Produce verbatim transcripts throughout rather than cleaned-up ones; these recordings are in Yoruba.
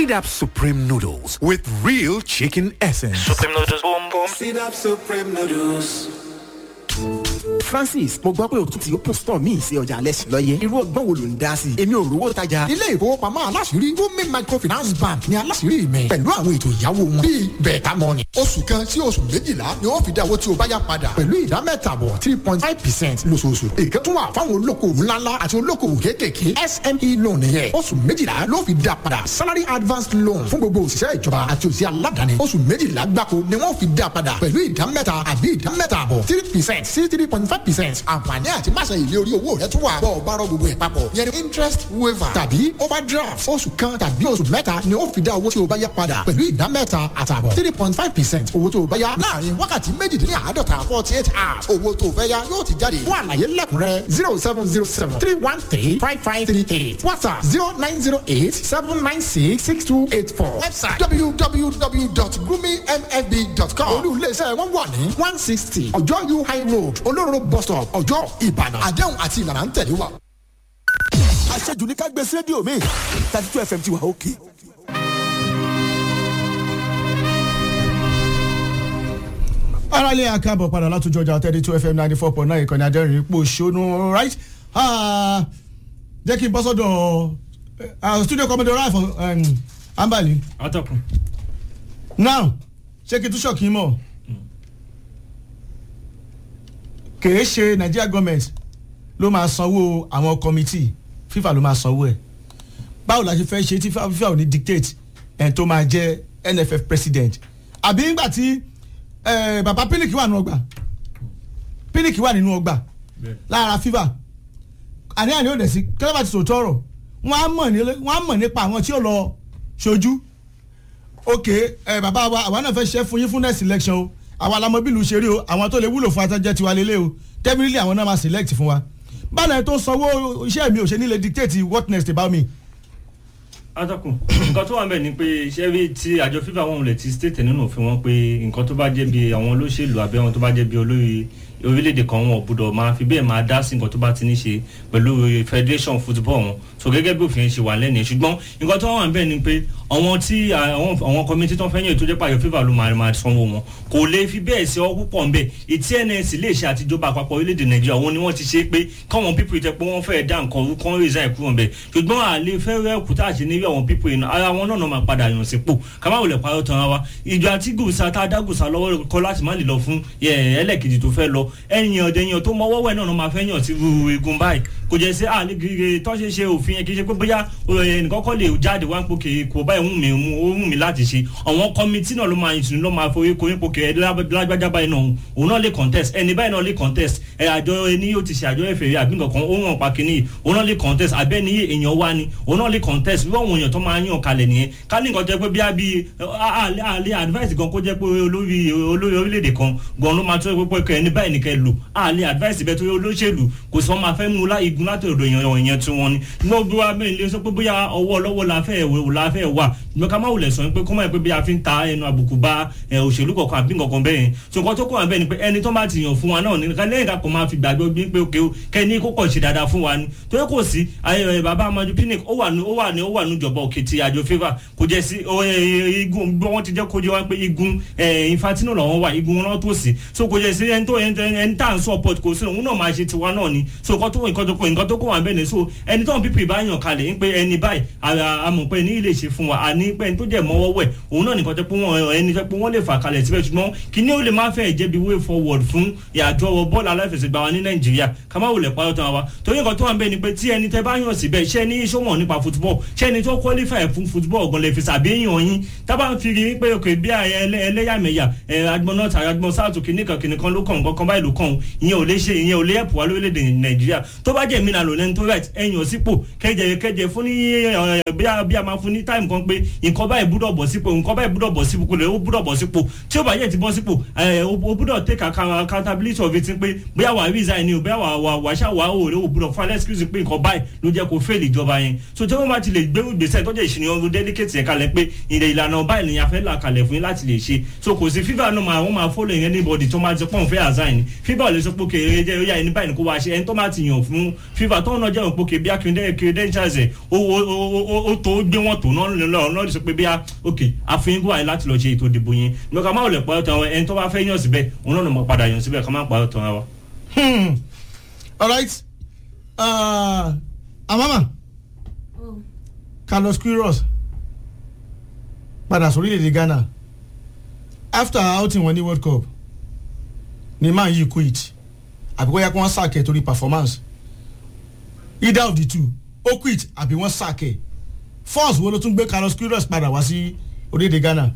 Seed Up Supreme Noodles with real chicken essence. Supreme Noodles, boom boom. Seed Up Supreme Noodles. Francis mo gbọ́ pé o tún ti open store míì sí ọjà alẹ́sìn lọ́yẹ́ irú ọgbọ́n wo ló ń dá sí i èmi ò rówó tajà. ilé ìfowópamọ́ aláṣìírí Wumi microfinance bank ni aláṣìírí mi pẹ̀lú àwọn ètò ìyáwó wọn bíi bẹ̀ẹ̀ta mọ́ni. oṣù kan sí oṣù méjìlá ni wọ́n fi dá owó tí o bá yá padà pẹ̀lú ìdá mẹ́tàbọ̀ three point five percent lóṣooṣù. èké tún wà fáwọn olókoòwò ńláńlá àti olókoòwò kéékèèké S M E loan yẹn oṣù méjìlá ló fi dá padà salary advance loan fún gbogbo òṣìṣẹ́ ìjọba àti òṣìṣẹ́ aládàáni oṣù méjìlá gbáko ni wọ́n fi dá padà pẹ̀lú ìdá mẹ́ta àbí ìdá mẹ́tàbọ̀ three percent sí three point five percent àǹfààní àti máṣe ìlé orí owó rẹ tún wà bọ́ ọ bá rọ gbogbo ẹ̀ papọ̀ yẹn ni interest waiver tàbí overdraft oṣù kan tàbí oṣù mẹ́ta ni ó fi dá owó tí o bá yá padà pẹ̀lú ìdá mẹ́ta àtàbọ̀ three point five percent owó tó o bá yá láàrin wákàtí méjìdínláàádọ́ta forty eight hours owó tó o fẹ́ yá yóò ti jáde fún àlàyé lẹ́kùnrẹ́ zero seven zero seven three one three five five three eight whatsapp zero nine zero eight seven nine six six two eight four website w w w dot gumi m f b dot com olú iléeṣẹ́ wọn wà ní one sixty ọjọ́ u high road olóró bus stop ọjọ́ ìbàdàn àdéhùn àti ìlànà ń tẹ̀lé wa. àṣejù ní ká gbé sí rédíò mi thirty two F M ti wà òkè. ara ilé akábọ̀ padà látòjọ́ ọjà thirty two F M ninety four point nine ìkànnì adẹ́rìn ipò ṣónú right jẹ́ kí n bọ́ sọ́dọ̀ studio commodore ralph ambali. atọ́kùn. now ṣé kí n tún ṣọ̀kì mọ̀ kìí ṣe Nigeria government ló máa sanwó àwọn committee FIFA ló máa sanwó ẹ̀ báwo la ṣe fẹ́ ṣe tí FIFA ò ní dictate ẹ̀ tó máa jẹ́ N F F president àbí nígbà tí bàbá Pinnick wà nínú ọgbà Pinnick wà nínú ọgbà lára FIFA àní àní ò dẹ̀ sí kẹ́lẹ́bà ti sòótọ́ ọ̀rọ̀ wọ́n á mọ̀ nípa àwọn tí ó lọ ṣojú ok bàbá wa àwa náà fẹ́ ṣe fún yín fún next election o àwa la mọ̀ bí ìlú ṣe rí o àwọn tó lè wúlò fún atajẹ́ tiwa lélẹ̀ o definitely àwọn náà máa select fún wa báyìí tó sanwó iṣẹ́ mi ò ṣe nílé dictate what next about me. atọ́kùn nǹkan tó wà ń bẹ̀ ni pé iṣẹ́ rí tí àjọ FIFA wọn lè ti state nínú òfin wọn pé nǹkan tó bá jẹ́ bí àwọn olóṣèlú àbẹ́ wọn tó bá jẹ́ bí olórí orílẹ̀-èdè kan wọn ò gbọ́dọ̀ máa fi bẹ́ẹ̀ máa dá sí nǹkan tó bá ti ní ṣe pẹ̀lú federation football wọn so gẹ́gẹ́ bí òfin ṣe wà lẹ́nu ṣùgbọ́n nǹkan tó wà ń bẹ̀ ni pé àwọn tí àwọn committee tó ń fẹ́ yẹn tó jẹ́ pàyọ̀ FIFA ló máa máa sanwó wọn kò lè fi bẹ́ẹ̀ sí ọ púpọ̀ ń bẹ̀ ètí N S lè ṣe àtijọba àpapọ̀ orílẹ̀-èdè Nàìjíríà wọn ni wọ́n ti ṣe pé káwọn people tẹ pé wọ́n fẹ́ dá nǹkan orú kan resign kúrò ń bẹ̀ ṣùgbọ́n àlè fẹ́ rẹ́ kúta àti níbi àwọn people yìí ara wọn náà máa padà yàn sípò kámáwò lè parọ́ tán wa ìjọ àti gùsà tá a dá gùsà lọ́wọ́ kọ́ láti má lè lọ fún ẹlẹ́kejì tó fẹ́ lọ ẹ̀yìn ọ̀dẹ̀yìn tó mọ́wọ́ wẹ̀ náà máa fẹ́ yàn sí igun báyìí kò jẹ́ sí àlè gígé tó ṣe ṣe òfin yẹn kì í ṣe pé bóyá ẹnìkan kọ́ lè jáde wá ń pòkè kò báyìí wù mí ó wù mí láti ṣe àwọn kọ́mítì náà ló máa ìtùnú ló máa forí korí pòkè lágbájá báyìí náà òun náà lè contest ẹni báyìí náà lè contest ẹ àjọ ẹni yóò ti ṣe àjọ ẹ̀fẹ̀ rí àbí nǹkan ó hàn pa kínní òun náà lè contest abẹ́ni èèyàn wá ni òun náà lè contest bí wọ́n èèyàn tó máa yàn kalẹ̀ nìyẹn ká ní nǹkan jẹ́ pé bí a bí àlẹ́ advice gan kó jẹ́ pé olórí olórí orílẹ̀-èdè kan gan ló máa tó pé pé ẹni báyìí nìkan lò àlẹ́ advice bẹ́ẹ̀ tó olóṣèlú kò sí wọn máa fẹ́ mú igun láti ọ̀dọ̀ èèyàn èèyàn tí wọ́n ní gbogbo abẹ́ni lè sọ pé bóyá ọwọ́ ọlọ́wọ́ la fẹ́ wò la fẹ́ wà ṣùgbọ́n ká má wulẹ̀ sọ pé kọ́mọ̀ ẹ̀ pé bí a fi ń ta ẹnu àbùkù bá òṣèlú kọ̀ọ̀kan àbí nǹkan bẹ́ẹ̀ yẹn so nǹkan tó kọ́ wà bẹ́ẹ̀ ni pé ẹni tó bá ti yàn fún wa náà ní lẹ́yìn ká kò máa fi gbàgbọ́ bí pé òkè kẹ́ni kó kọ̀ ṣe dáadáa fún wa ni tó yẹ kò sí bàbá Amaju Pinnick ó wà ní ó wà ní ó wà ní ìjọba òkè ti àjọ FIFA kò jẹ́ sí igun bí wọ́n ti jẹ́ kó jẹ́ wá pé igun Infantino làwọn wà igun wọn tó sí so kò jẹ́ sí ẹni tó ẹni tá à ń support kò sí òun náà máa ṣe tiwa náà ni so nǹkan tó nǹkan tó kọ nǹkan tó kọ wà bẹ́ẹ̀ ni so ẹni tó ń pípì bá yàn kalẹ̀ ń pé ẹni báyìí àmọ̀ pé ní ilé ṣe fún wa àní pé ẹni tó jẹ́ mọ́wọ́ wẹ̀ òun náà nìkan tẹ́ pé wọ́n ẹni tẹ́ pé wọ́n lè fà kalẹ̀ síbẹ̀ ṣùgbọ́n kíní ó lè má fẹ́ jẹ́ bí way forward fún ìyàjọ bọ́ọ̀lù aláfẹsẹ̀gbá wa ní Nàìjíríà ká má wulẹ̀ parọ́ tán wa torí nǹkan tó wà bẹ́ẹ̀ ni pé tí ẹni tẹ́ bá yàn síbẹ̀ ṣẹ́ ní ìṣòwò nípa football ṣẹ́ ni tó qualify fún football gan lè fi sàbẹ̀yàn yín tábà ń fi rí pé òkè bí ẹlẹ́yàmẹ̀yà agbọ̀n náà tàbí agbọ̀n sáàtù kìnìkan kìnìkan ló kàn kankan báyìí ló kàn ìyẹn ò lè ṣe ìyẹn ò lè ẹ̀pù wa lórílẹ̀‐èdè Nàìjíríà tó bá jẹ́ mìíràn lónìí tó right ẹ̀yàn sípò kẹjẹ kẹjẹ fún ní bí a máa fún ní time kan pé nǹkan báyìí gbúdọ̀ bọ̀ sípò nǹkan báyìí gbúdọ̀ bọ̀ sípò kò lè ó gbúdọ̀ bọ̀ sípò tí ó bá yẹ ti bọ́ sípò ó gbúdọ̀ take accountability of it pé bóyá wà resign ni o bóyá wà wà ṣá wà ó rè ó gbúdọ̀ fún excuse pé nǹkan báyìí ló jẹ́ kó fail ìjọba yẹn so tí wọ́n bá ti lè gbé ìgbésẹ̀ tó jẹ́ ìṣìnìyàn delicate yẹn kalẹ̀ pé ilẹ̀ ìlànà báyìí ni a fẹ́ là kalẹ̀ fún yín láti lè ṣe so kò sí FIFA náà máa wọ́n máa follow anybody tó máa ti pọ́n fẹ́ resign FIFA ò lè sọ pé òkè eré jẹ́ oyà ẹni báyìí ni kó wá ṣe ẹni tó máa ti yàn fún FIFA tó ń náà jẹ́ òun pé òkè bí credentials ẹ̀ ó tó gbé wọn tó náà lọ́ọ́ sọ pé bí òkè àfihàn wà láti lọ ṣe ètò ìdìbò yẹn lọ́ka máa lè pa ọ̀tọ̀ ẹni tó bá fẹ́ yàn síbẹ̀ òun náà mọ̀ padà yàn síbẹ̀ ká má pa ọ̀tọ̀ wa. All right. Uh, Amama. Oh. Carlos Queiroz. Padà sórílẹ̀-èdè Ghana. After outing wọn ní World Cup. Ni man yìí quit. Àbí wọ́n yá kí wọ́n sack ẹ̀ torí performance. Either of the two. Ó quit àbí wọ́n sack ẹ̀. Force wo ló tún gbé Carlos Queiroz padà wá sí orílẹ̀-èdè Ghana.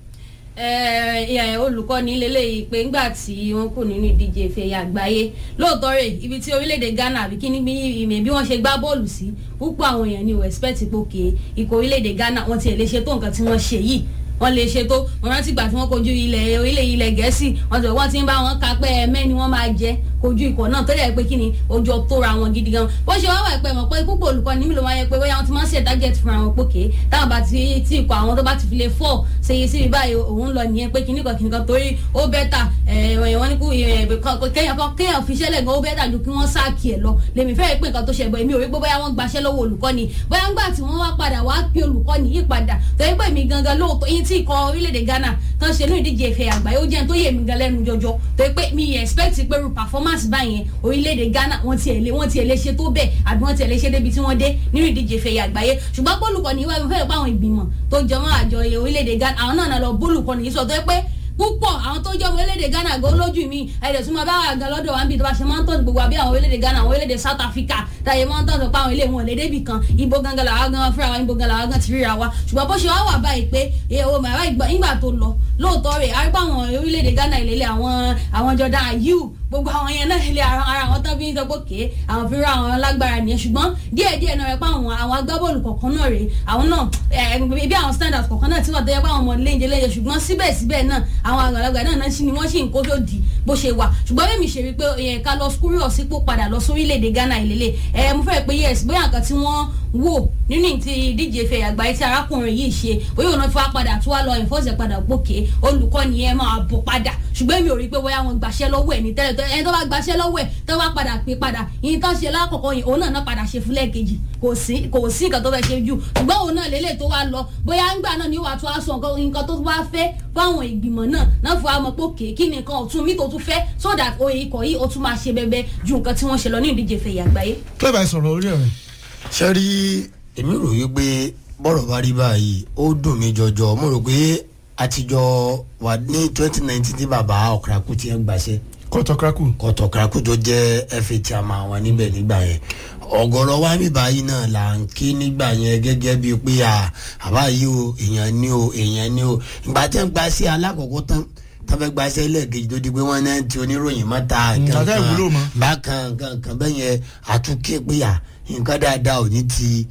olùkọ́ni lélẹ́yìí pé ńgbà tí wọ́n kù nínú ìdíje ìfẹ̀yà àgbáyé lóòótọ́ rẹ̀ ibi tí orílẹ̀-èdè Ghana àbí kíní bí wọ́n ṣe gbá bọ́ọ̀lù sí púpọ̀ àwọn èèyàn ní respect pòkè ikọ̀ orílẹ̀-èdè Ghana wọ́n tiẹ̀ lè ṣe tó nǹkan tí wọ́n ṣe yìí wọ́n lè ṣe tó wọ́n rántí gbà tí wọ́n kojú ilẹ̀ orílẹ̀ ilẹ̀ Gẹ̀ẹ́sì wọ́n sọ wọ́n ti ń bá wọn kápẹ́ ẹ̀mẹ́ ni wọ́n máa jẹ kojú ikọ̀ náà tó dẹ̀ pé kí ni ojú tó ra wọn gidi gan bó ṣe wá wà pé mọ̀ pé púpọ̀ olùkọ́ni mi ló máa yẹ pé bóyá wọ́n ti máa ń ṣe target fún àwọn pòkè táwọn bá ti tí ikọ̀ àwọn tó bá ti fi lè fọ́ ṣèyí sí báyìí òun lọ nìyẹn pé kíní kan kíní kan torí ó bẹ́tà wọ́n ní kú kéèyàn fi ṣẹlẹ̀ gan ó bẹ́tà ju kí wọ́n sáàkì ẹ̀ lọ lèmi fẹ́ pé nǹkan tó ṣe bọ̀ èmi ò rí pé bóyá wọ́n gbaṣẹ́ lọ́wọ́ olùkọ́ni bóyá ńgbà tí wọ́n wá padà wá pé olùkọ́ni yí padà torí pé mi gangan lóòótọ́ yín tí ikọ̀ orílẹ̀-èdè Ghana tán ṣe ní ìdíje ìfẹ́ àgbáyé ó jẹ́ tó yẹ mi gan lẹ́nu jọjọ torí pé mi expect pé ru performance báyẹn orílẹ̀-èdè Ghana wọ́n tiẹ̀ lé wọ́n tiẹ̀ lè ṣe tó bẹ́ẹ̀ àbí wọ́n tiẹ̀ lè ṣe débi tí wọ́n dé nínú ìdíje ìfẹ́ àgbáyé ṣùgbọ́n bólùkọ́ni ìwà ìfẹ́ ìpá àwọn ìgbìmọ̀ tó jọmọ́ àjọ orílẹ̀-èdè Ghana àwọn náà lọ bólùkọ́ni yìí sọ tó yẹ pé púpọ̀ àwọn tó jẹ́ ọmọ orílẹ̀-èdè Ghana gan lójú mi ẹ̀dẹ̀ tún máa bá wà gan lọ́dọ̀ wa ń bí tó bá ṣe máa ń tọ́jú gbogbo àbí àwọn orílẹ̀-èdè Ghana àwọn orílẹ̀-èdè South Africa táyé máa ń tọ́jú pa àwọn ilé wọn lédè bì kan ibo gangan làwọn gan fúnra wa ibo gangan làwọn gan ti ríra wa ṣùgbọ́n bó ṣe wá wà báyìí pé èèwọ̀ màá ìgbà tó lọ lóòótọ́ rẹ̀ àrígbà àwọn orílẹ̀-èdè Ghana ìlélẹ̀ àwọn àwọn Jordan Ayew gbogbo àwọn yẹn náà ilé ara àwọn tó bí ń sọ pé ké àwọn fi ra àwọn lágbára nìyẹn ṣùgbọ́n díẹ̀díẹ̀ náà rẹ pé àwọn àwọn agbábọ́ọ̀lù kọ̀ọ̀kan náà rèé àwọn náà bí àwọn standards kọ̀ọ̀kan náà tí wọ́n tẹ́yẹ pé àwọn ọmọ léńjẹ léńjẹ ṣùgbọ́n síbẹ̀síbẹ̀ náà àwọn àgbàlagbà náà náà ni wọ́n sì ń kó tó di bó ṣe wà ṣùgbọ́n bẹ́ẹ̀ mi ṣe rí pé Carlos Queiroz sípò padà lọ sórílẹ̀-èdè Ghana ìlélẹ̀ ẹ̀ mo fẹ́ pé yes bóyá nǹkan tí wọ́n wò nínú ti ìdíje ìfẹ́ àgbáyé tí arákùnrin yìí ṣe bóyá òun fi wá padà tó wá lọ ìfọ́sẹ̀ padà gbòkè olùkọ́ni ẹ̀ máa bọ̀ padà ṣùgbọ́n mi ò rí pé bóyá wọn gbàṣẹ́ lọ́wọ́ ẹ̀ ní tẹ́lẹ̀ ẹni tó bá gbàṣẹ́ lọ́wọ́ ẹ̀ tó bá padà pé padà yìí tó ṣe lákọ̀ọ́kọ́ yìí òun náà náà padà ṣe fún lẹ́ẹ̀kejì kò sí kò sí nǹkan tó fẹ́ ṣe jù ṣùgbọ́n òun náà lélẹ̀ tó wá lọ bóyá ńgbà náà ni ó wà tó wá sọ nǹkan tó wá fẹ́ fáwọn ìgbìmọ̀ náà náà fún àwọn pé òkè kí ni nǹkan ọ̀tún mi tó tún fẹ́ so that oyè ikọ̀ yìí ó tún máa ṣe bẹ́bẹ́ ju nǹkan tí wọ́n ṣe lọ ní ìdíje fẹ̀yà àgbáyé. kílẹ̀ bá sọ̀rọ̀ orí ọ̀rẹ́. ṣe rí èmi rò yí pé bọ́rọ̀ bá rí báyìí ó dùn mí jọjọ mo rò pé àtijọ́ wà ní twenty nineteen tí bàbá ọ̀kàràkù ti ń gbàṣẹ́. kọ̀tọ̀kàràkù. kọ̀tọ̀kàràkù tó jẹ́ F A chairman àwọn níbẹ̀ nígbà yẹn ọ̀gọ̀rọ̀ wa mi báyìí náà là ń kí nígbà yẹn gẹ́gẹ́ bíi pé àbá yìí o èèyàn ní o èèyàn ní o ìgbà tí wọ́n gbà sí alákọ̀ọ́kọ́ tán tọ́fẹ́ gba ẹsẹ̀ lẹ́ẹ̀kejì tó di pé wọ́n náà ti oníròyìn mọ́ta kankan bákan kankan bẹ́ẹ̀ yẹn àtúnkè pé à nǹkan dáadáa ò ní ti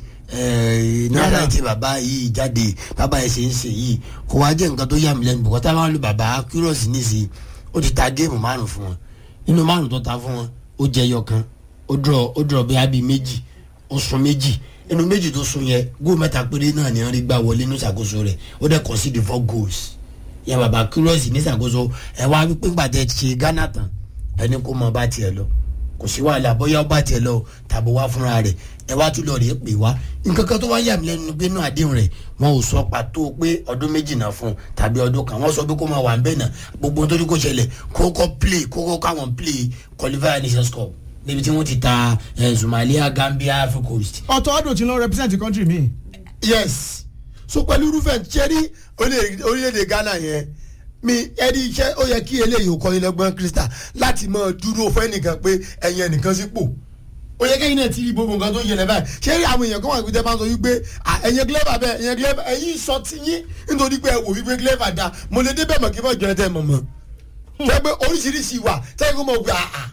náírà tí bàbá yìí jáde bàbá yẹn ṣe ń ṣe yìí kò wá jẹ́ nǹkan tó yà mí lẹ́nu bùkọ́ táwọn lu bàbá Queiroz nísìnyí ó ti ta géèmù márùn fún wọn nínú márùn tó ta fún wọn ó jẹ yọ kan ó dúró ó dúró bí abí méjì ó sun méjì inú méjì tó sun yẹn góò mẹ́ta péré náà ni wọ́n rí gbà wọlé ní ìṣàkóso rẹ̀ ó dẹ̀ concede four goals yẹn bàbá Queiroz ní ìṣàkóso ẹ wá wípé gbàtẹ́ ṣe Ghana tán ẹni kó mọ bá tiẹ̀ lọ kò sí wàhálà bóyá ó bá tiẹ̀ lọ tàbí wá fúnra rẹ̀ ẹ wá tún lọ rèé pè wá nǹkan kan tó wá yà mí lẹ́nu pé inú àdéhùn rẹ̀ wọn ò sọ pàtó pé ọdún méjì náà fún un tàbí ọdún kan wọ́n sọ pé kó máa wà ń bẹ́ẹ̀ náà gbogbo nítorí kó ṣẹlẹ̀ kókó play kókó káwọn play qualifier nations cup níbi tí wọ́n ti ta Somalia Gambia Ivory Coast. ọ̀tọ̀ ọdún tí ló represent country mi. yes so pẹ̀lú irúfẹ́ ṣẹ́rí orílẹ̀-èdè Ghana yẹn mi ẹni iṣẹ́ ó yẹ kí eléyìí ó kọ́ ilé ọgbọ́n Krista láti máa dúró fún ẹnìkan pé ẹ̀yin ẹnìkan sípò ó yẹ kẹ́yìn náà ti rí gbogbo nǹkan tó yẹlẹ̀ báyìí ṣé rí àwọn èèyàn kan wà pé máa sọ wípé ẹ̀yin clever bẹ́ẹ̀ ẹ̀yin clever ẹ̀yin sọ ti yín nítorí pé ẹ wò wípé clever da mo lè dé bẹ́ẹ̀ mọ̀ kí n bá jọ ẹ tẹ́ mọ̀ mọ̀ ṣé pé oríṣiríṣi wà tẹ́yìn kó mọ̀ pé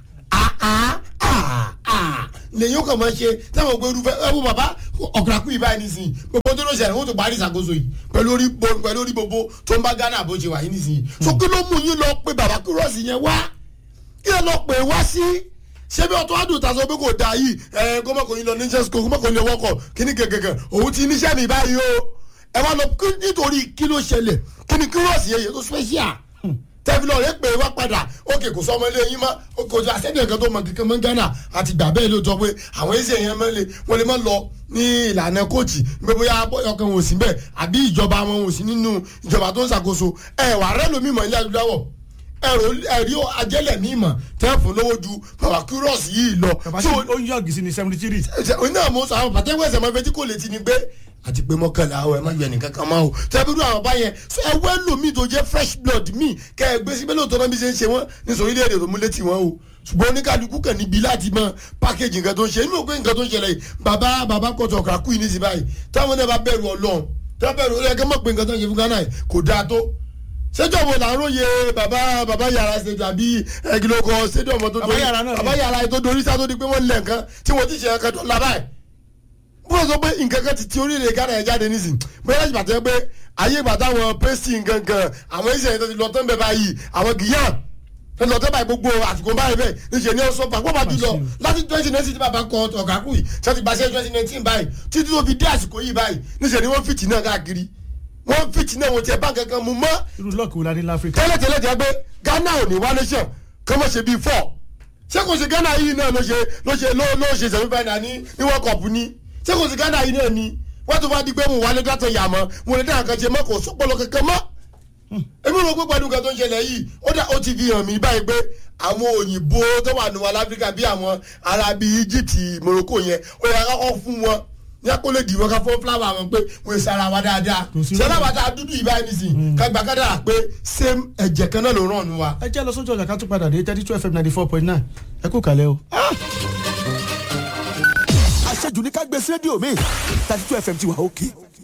lèyìn ó kàn máa ṣe tẹ́wọ̀n gbé irúfẹ́ ẹ wo bàbá ọ̀kàràkù yìí báyìí nísìnyí gbogbo tó ló ṣẹlẹ̀ wọ́n tó parí ìṣàkóso yìí pẹ̀lú orí pẹ̀lú orí gbogbo tó ń bá Ghana bó ṣe wà yìí nísìnyí so kí ló mú yín lọ pé bàbá Queiroz yẹn wá kí ẹ lọ pè wá sí ṣé bí ọtọ́ àdùn ta sọ pé kò dáa yìí ẹ kó mọ̀ kò yín lọ nations cup kó mọ̀ kò yín lọ wọ́kọ̀ kíní gẹ̀gẹ̀gẹ̀ òun ti níṣẹ́ mi báyìí o ẹ wá lọ nítorí kí ló ṣẹlẹ̀ kí ni Queiroz yẹn yẹ tó special tẹ́fílọ̀ rẹ̀ pé wá padà ókè kò sọ ọmọ ilé yín mọ́ kò sọ àṣẹ́ni kan tó mọ kankan mọ́ Ghana àti gbà bẹ́ẹ̀ ló jọ pé àwọn ẹ̀sẹ̀ yẹn wọ́n lè má lọ ní ìlànà kóòtù pé bóyá ọkàn wọn ò sí bẹ́ẹ̀ àbí ìjọba wọn ò sí nínú ìjọba tó ń ṣàkóso ẹ̀ wà rẹ́ lómi mọ̀ ilé adúláwọ̀ ẹ̀rọ ẹ̀rí ajẹ́lẹ̀ ní ìmọ̀ tẹ́ẹ̀fù lówó ju bàbá kúrọ́ọ̀sì yìí lọ. bàbá sí ó yọ̀gì sí ní seventy three. òun náà mo sọ àwọn pàtẹ́wọ́ ẹ̀sẹ̀ máa fẹ́ tí kò lè ti ni gbé àti pé mọ́kànlá ọ̀ ẹ̀ má yọ ẹnìkan kan máa o tẹ́bírú àwọn bá yẹn ẹ wẹ́ lómi tó jẹ́ fresh blood mi kẹ́ ẹ gbé síbẹ̀ lóòótọ́ náà bí ṣe ń ṣe wọ́n ní sọ̀rọ̀lẹ́ tó mú létí wọn o ṣùgbọ́n oníkàlùkù kàn níbi láti mọ pákéjì nǹkan tó ń ṣe inú òpin nǹkan tó ń ṣẹlẹ̀ yìí bàbá bàbá kọ̀tọ̀ ọ̀kà kú yìí ní sí báyìí táwọn náà bá bẹ̀rù Ọlọ́run tó bẹ̀rù ó yẹ kí wọ́n pe nǹkan tó ń ṣe fún Ghana yìí kò dáa tó sẹjọ wo la ń ròye baba baba yàrá ṣe tàbí ẹgilóko stadium tó dorí baba yàrá tó dorí sá tó di pé wọ́n lẹ̀ nǹkan tí wọ́n ti ṣe ẹ̀ka tó la báyìí bó sọ pé nǹkan kan ti ti orílẹ̀ Ghana ẹ̀ jáde nísìn bóyá láti bàtẹ́ pé ayé bàtà àwọn pẹ́sì nǹkan kan àwọn iṣẹ́ yẹn tó ti lọ tán bẹ́ẹ̀ báyìí àwọn gíyàn tó lọ tán báyìí gbogbo àsìkò báyìí bẹ́ẹ̀ níṣẹ́ ní ọ̀sán pàpọ̀ bá jù lọ láti twenty nineteen tí bàbá kọ ọ̀gá kù yìí tí wọ́n ti gbàṣẹ́ twenty nineteen báyìí títí tó fi dé àsìkò yìí báyìí níṣẹ́ ni wọ́n fìtì náà káàkiri wọ́n fìtì náà wọ́n ti ẹ̀ bá kankan mu mọ́. irú lọ́ọ̀kì wo la ní láfíríkà. tẹ́lẹ̀ tẹ́lẹ̀ jẹ́ pé Ghana ò ní wá nation kọ́mọ̀ ṣe bíi four ṣé kò sí Ghana yìí náà ló ṣe ló ṣe ló ló ṣe semi final ní ní World Cup ní ṣé kò sí Ghana yìí náà ní wọ́n tún bá di pé mo wà lé dátọ̀ yà mọ́ mo lè dá nǹkan ṣe mọ́ kò sọ́pọ̀lọ́ kankan mọ́. èmi rò pé pẹ̀lú nǹkan tó ń ṣẹlẹ̀ yìí ó dá ó ti fi hàn mí báyìí pé àwọn òyìnbó tó wà nù wà láfíríkà bí àwọn ará bíi Egypt Morocco yẹn ó yẹ kọ́kọ́ fún wọn ní akólé dìbò ká fún fúláwà wọn pé wọ́n sara wa dáadáa sẹ́lá wa dáa dúdú ìbá ẹni sìn kágbá kádà pé same ẹ̀jẹ̀ kan náà ló ràn ní wa. ẹ jẹ́ lọ sójú ọjà ká tún padà dé thirty two F M ninety four point nine ẹ kú kalẹ̀ o. àṣejù ní ká gbé sí rédíò mi thirty two F M ti wà òkè.